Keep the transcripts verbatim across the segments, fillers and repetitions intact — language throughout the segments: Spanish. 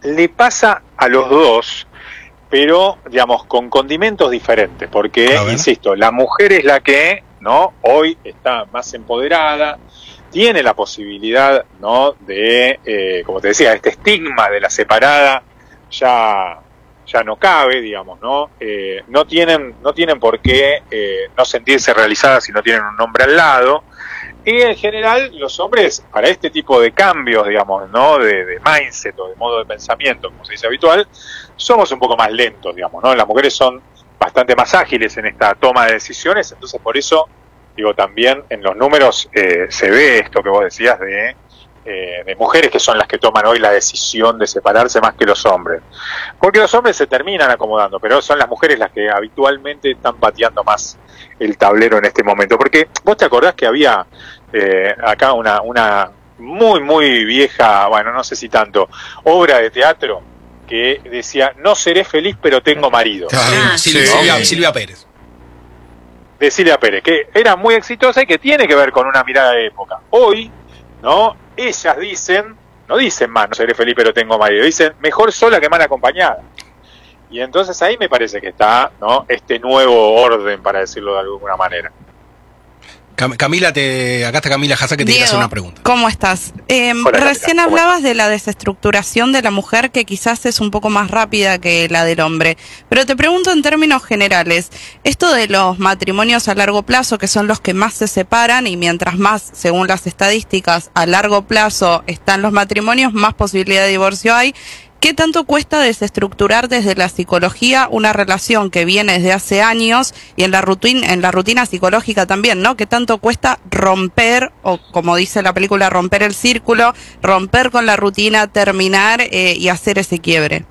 le pasa a los dos, pero, digamos, con condimentos diferentes, porque, insisto, la mujer es la que, ¿no?, hoy está más empoderada, tiene la posibilidad, ¿no?, de, eh, como te decía, este estigma de la separada ya, ya no cabe, digamos, ¿no? Eh, no tienen, no tienen por qué eh, no sentirse realizadas si no tienen un hombre al lado. Y en general los hombres, para este tipo de cambios, digamos, ¿no?, de, de mindset o de modo de pensamiento, como se dice habitual, somos un poco más lentos, digamos, ¿no? Las mujeres son bastante más ágiles en esta toma de decisiones, entonces por eso, digo, también en los números eh, se ve esto que vos decías de, eh, de mujeres que son las que toman hoy la decisión de separarse más que los hombres. Porque los hombres se terminan acomodando, pero son las mujeres las que habitualmente están pateando más el tablero en este momento. Porque vos te acordás que había eh, acá una, una muy, muy vieja, bueno, no sé si tanto, obra de teatro que decía, no seré feliz pero tengo marido. Ah, ¿Sí? Silvia, ¿no? Silvia, Silvia Pérez. De Silvia Pérez, que era muy exitosa y que tiene que ver con una mirada de época. Hoy, ¿no?, ellas dicen, no dicen más, no seré feliz pero tengo marido, dicen, mejor sola que mal acompañada. Y entonces ahí me parece que está, ¿no?, este nuevo orden, para decirlo de alguna manera. Cam- Camila, te, acá está Camila Haza que te quiere hacer una pregunta. ¿Cómo estás? Eh, Hola, recién Camila, hablabas de la desestructuración de la mujer, que quizás es un poco más rápida que la del hombre, pero te pregunto en términos generales, esto de los matrimonios a largo plazo, que son los que más se separan, y mientras más, según las estadísticas, a largo plazo están los matrimonios, más posibilidad de divorcio hay. ¿Qué tanto cuesta desestructurar desde la psicología una relación que viene desde hace años, y en la rutina, en la rutina psicológica también, ¿no? ¿Qué tanto cuesta romper, o como dice la película, romper el círculo, romper con la rutina, terminar eh, y hacer ese quiebre?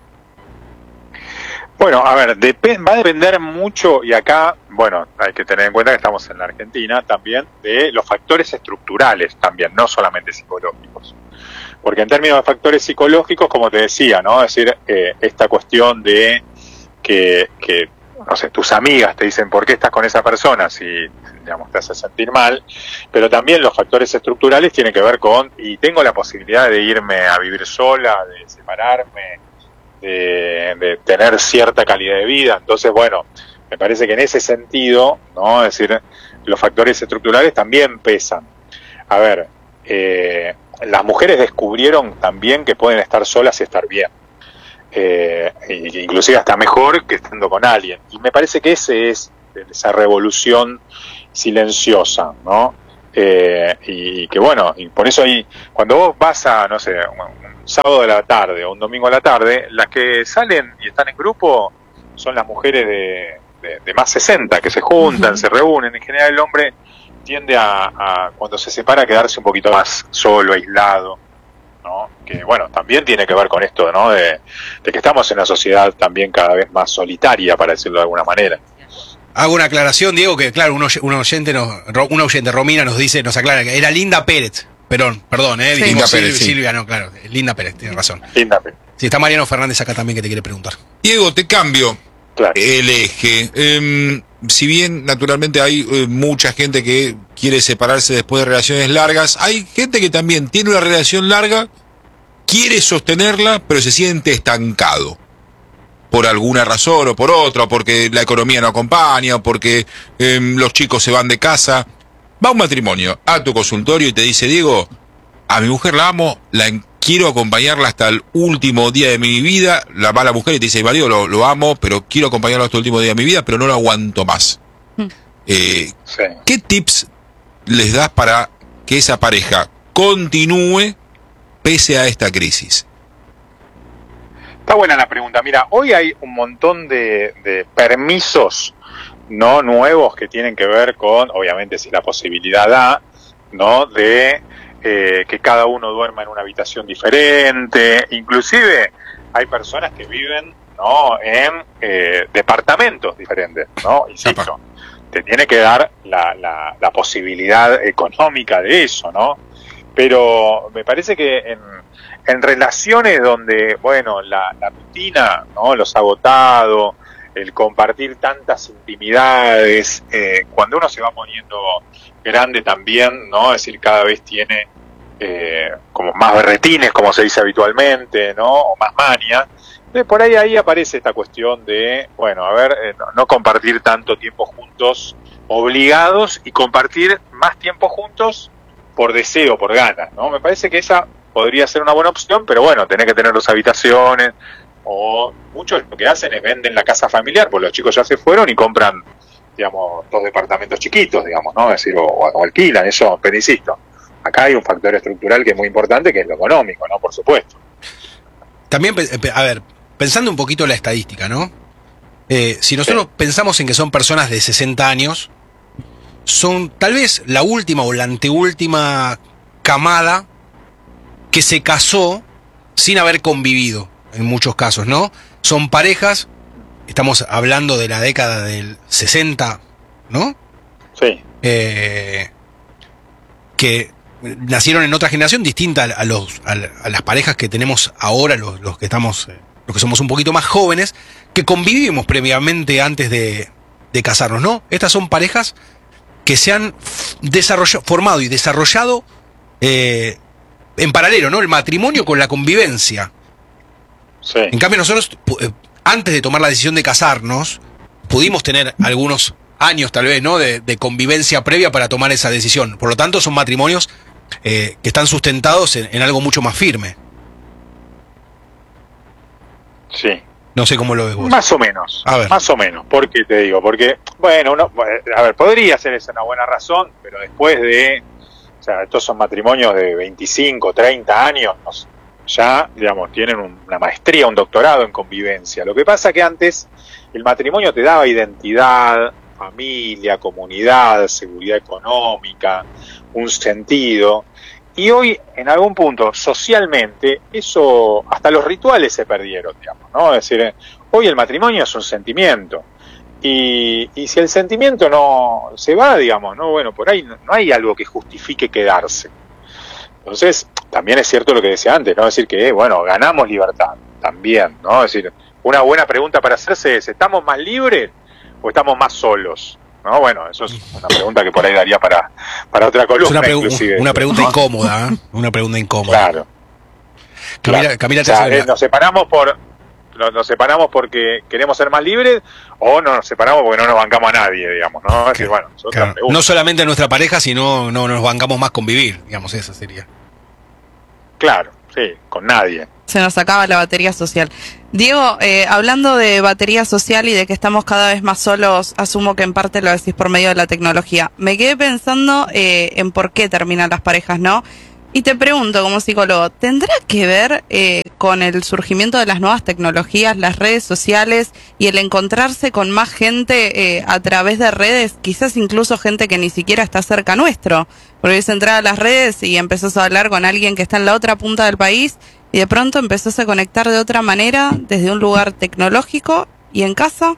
Bueno, a ver, dep- va a depender mucho, y acá, bueno, hay que tener en cuenta que estamos en la Argentina también, de los factores estructurales también, no solamente psicológicos. Porque en términos de factores psicológicos, como te decía, ¿no? Es decir, eh, esta cuestión de que, que, no sé, tus amigas te dicen por qué estás con esa persona si, digamos, te hace sentir mal, pero también los factores estructurales tienen que ver con, y tengo la posibilidad de irme a vivir sola, de separarme, de, de tener cierta calidad de vida. Entonces, bueno, me parece que en ese sentido, ¿no?, es decir, los factores estructurales también pesan. A ver, eh, las mujeres descubrieron también que pueden estar solas y estar bien, eh, inclusive hasta mejor que estando con alguien, y me parece que ese es esa revolución silenciosa, ¿no? Eh, y que bueno, y por eso ahí, cuando vos vas a, no sé, un sábado de la tarde o un domingo de la tarde, las que salen y están en grupo son las mujeres de, de, de más sesenta, que se juntan, uh-huh. se reúnen. En general el hombre tiende a, a, cuando se separa, a quedarse un poquito más solo, aislado, ¿no? Que bueno, también tiene que ver con esto, ¿no? De, de que estamos en una sociedad también cada vez más solitaria, para decirlo de alguna manera. Hago una aclaración, Diego, que claro, un, oy- un oyente, nos, una oyente, Romina, nos dice, nos aclara que era Linda Pérez. Perdón, perdón, eh, Sí. dijimos Linda Silvia, Pérez, sí. Silvia, no, claro, Linda Pérez, tiene razón. Linda Pérez. Sí, está Mariano Fernández acá también que te quiere preguntar. Diego, te cambio Claro. el eje. Eh, si bien naturalmente hay eh, mucha gente que quiere separarse después de relaciones largas, hay gente que también tiene una relación larga, quiere sostenerla, pero se siente estancado. Por alguna razón o por otra, porque la economía no acompaña, o porque eh, los chicos se van de casa. Va un matrimonio a tu consultorio y te dice, Diego, a mi mujer la amo, la en- quiero acompañarla hasta el último día de mi vida. La va la mujer y te dice, marido, lo, lo amo, pero quiero acompañarlo hasta el último día de mi vida, pero no lo aguanto más. Mm. Eh, Sí. ¿Qué tips les das para que esa pareja continúe pese a esta crisis? Está buena la pregunta. Mira, hoy hay un montón de, de permisos, ¿no?, nuevos que tienen que ver con, obviamente, si la posibilidad da, ¿no?, de eh, que cada uno duerma en una habitación diferente. Inclusive hay personas que viven, ¿no?, en eh, departamentos diferentes, ¿no? Insisto, te tiene que dar la, la, la posibilidad económica de eso, ¿no? Pero me parece que en, en relaciones donde, bueno, la, la rutina, ¿no?, los ha agotado, el compartir tantas intimidades, eh, cuando uno se va poniendo grande también, ¿no? Es decir, cada vez tiene eh, como más berretines, como se dice habitualmente, ¿no? O más mania. Entonces, por ahí ahí aparece esta cuestión de, bueno, a ver, eh, no, no compartir tanto tiempo juntos obligados y compartir más tiempo juntos por deseo, por ganas, ¿no? Me parece que esa podría ser una buena opción, pero bueno, tenés que tener dos habitaciones, o muchos lo que hacen es venden la casa familiar, pues los chicos ya se fueron y compran, digamos, dos departamentos chiquitos, digamos, ¿no? Es decir, o, o alquilan, eso, pero insisto, acá hay un factor estructural que es muy importante, que es lo económico, ¿no? Por supuesto. También, a ver, pensando un poquito en la estadística, ¿no? Eh, si nosotros sí. pensamos en que son personas de sesenta años, son tal vez la última o la anteúltima camada que se casó sin haber convivido, en muchos casos, ¿no? Son parejas, estamos hablando de la década del sesenta, ¿no? Sí. Eh, que nacieron en otra generación distinta a, los, a, a las parejas que tenemos ahora, los, los que estamos, los que somos un poquito más jóvenes, que convivimos previamente antes de, de casarnos, ¿no? Estas son parejas que se han desarrollado, formado y desarrollado eh, en paralelo, ¿no? El matrimonio con la convivencia. Sí. En cambio nosotros, eh, antes de tomar la decisión de casarnos, pudimos tener algunos años tal vez, ¿no? De, de convivencia previa para tomar esa decisión. Por lo tanto, son matrimonios eh, que están sustentados en, en algo mucho más firme. Sí. No sé cómo lo ves vos. Más o menos, a ver. más o menos. ¿Por qué te digo? Porque, bueno, uno, a ver, podría ser esa una buena razón, pero después de, o sea, estos son matrimonios de veinticinco, treinta años, ya, digamos, tienen un, una maestría, un doctorado en convivencia. Lo que pasa que antes el matrimonio te daba identidad, familia, comunidad, seguridad económica, un sentido. Y hoy, en algún punto, socialmente, eso, hasta los rituales se perdieron, digamos, ¿no? Es decir, hoy el matrimonio es un sentimiento. Y, y si el sentimiento no se va, digamos, ¿no? Bueno, por ahí no, no hay algo que justifique quedarse. Entonces, también es cierto lo que decía antes, ¿no? Es decir, que, bueno, ganamos libertad, también, ¿no? Es decir, una buena pregunta para hacerse es, ¿estamos más libres o estamos más solos? No, bueno, eso es una pregunta que por ahí daría para, para otra columna. Es una, pregu inclusive, una pregunta ¿no? incómoda, ¿eh? Una pregunta incómoda. Claro. Camila, claro. Camila, o sea, eh, nos separamos por nos, nos separamos porque queremos ser más libres o no nos separamos porque no nos bancamos a nadie, digamos, ¿no? Es decir, bueno, es otra claro. pregunta. No solamente a nuestra pareja, sino no nos bancamos más convivir, digamos, esa sería. Claro, sí, con nadie. Se nos acaba la batería social. Diego, eh, hablando de batería social y de que estamos cada vez más solos, asumo que en parte lo decís por medio de la tecnología. Me quedé pensando eh, en por qué terminan las parejas, ¿no? Y te pregunto como psicólogo, ¿tendrá que ver eh, con el surgimiento de las nuevas tecnologías, las redes sociales y el encontrarse con más gente eh, a través de redes, quizás incluso gente que ni siquiera está cerca nuestro? Porque es entrar a las redes y empezás a hablar con alguien que está en la otra punta del país y de pronto empezás a conectar de otra manera desde un lugar tecnológico y en casa.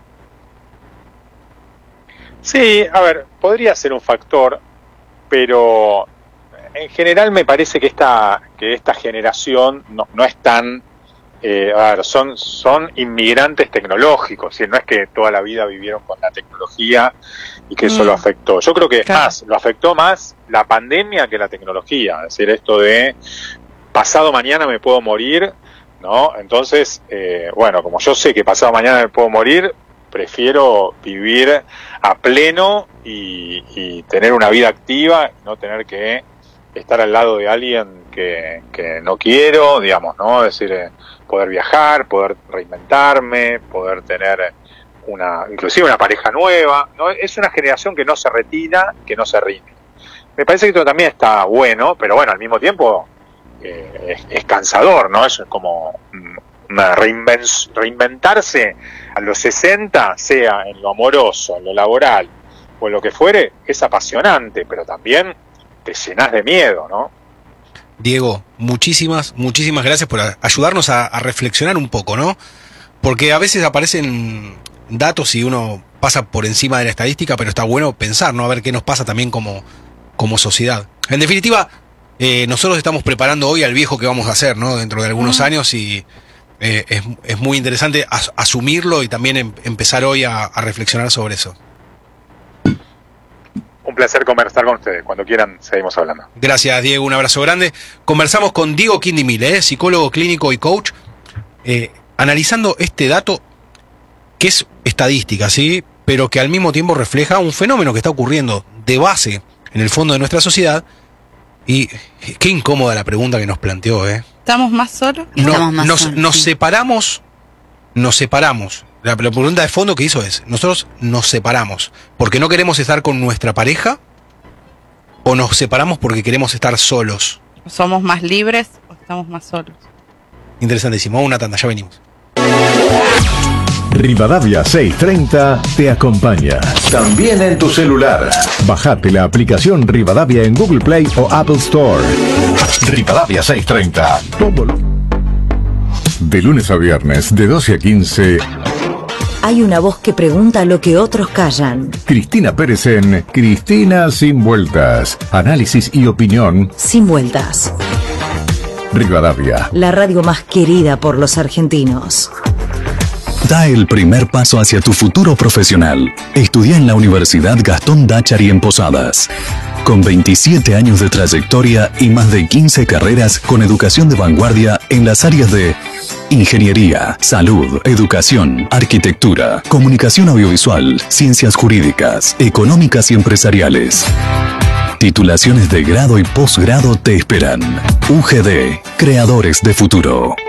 Sí, a ver, podría ser un factor, pero en general me parece que esta que esta generación no, no es tan, eh, a ver, son son inmigrantes tecnológicos, ¿sí? No es que toda la vida vivieron con la tecnología y que eso mm. lo afectó. Yo creo que claro. más lo afectó más la pandemia que la tecnología, es decir, esto de pasado mañana me puedo morir, ¿no? Entonces, eh, bueno, como yo sé que pasado mañana me puedo morir, prefiero vivir a pleno y, y tener una vida activa, y no tener que estar al lado de alguien que, que no quiero, digamos, ¿no? Es decir, eh, poder viajar, poder reinventarme, poder tener una, inclusive una pareja nueva, ¿no? Es una generación que no se retira, que no se rinde. Me parece que esto también está bueno, pero bueno, al mismo tiempo eh, es, es cansador, ¿no? Es como una reinven reinventarse a los sesenta, sea en lo amoroso, en lo laboral o en lo que fuere, es apasionante, pero también te llenás de miedo, ¿no? Diego, muchísimas, muchísimas gracias por ayudarnos a, a reflexionar un poco, ¿no? Porque a veces aparecen datos y uno pasa por encima de la estadística, pero está bueno pensar, ¿no? A ver qué nos pasa también como, como sociedad. En definitiva, eh, nosotros estamos preparando hoy al viejo que vamos a hacer, ¿no? Dentro de algunos uh-huh. años y eh, es, es muy interesante as, asumirlo y también em, empezar hoy a, a reflexionar sobre eso. Un un placer conversar con ustedes. Cuando quieran, seguimos hablando. Gracias, Diego. Un abrazo grande. Conversamos con Diego Quindimille, ¿eh? psicólogo clínico y coach, eh, analizando este dato que es estadística, ¿sí? Pero que al mismo tiempo refleja un fenómeno que está ocurriendo de base en el fondo de nuestra sociedad. Y qué incómoda la pregunta que nos planteó, ¿eh? ¿Estamos más solos? No, Estamos más nos, solos, nos sí. separamos, nos separamos. La, la pregunta de fondo que hizo es, nosotros nos separamos porque no queremos estar con nuestra pareja o nos separamos porque queremos estar solos. ¿Somos más libres o estamos más solos? Interesantísimo. Una tanda, ya venimos. Rivadavia seiscientos treinta te acompaña. También en tu celular. Bajate la aplicación Rivadavia en Google Play o Apple Store. Rivadavia seiscientos treinta. Todo lo... De lunes a viernes, de doce a quince. Hay una voz que pregunta lo que otros callan. Cristina Pérez en Cristina Sin Vueltas. Análisis y opinión. Sin vueltas. Rivadavia. La radio más querida por los argentinos. Da el primer paso hacia tu futuro profesional. Estudia en la Universidad Gastón Dáchari en Posadas. Con veintisiete años de trayectoria y más de quince carreras con educación de vanguardia en las áreas de ingeniería, salud, educación, arquitectura, comunicación audiovisual, ciencias jurídicas, económicas y empresariales. Titulaciones de grado y posgrado te esperan. U G D, Creadores de Futuro.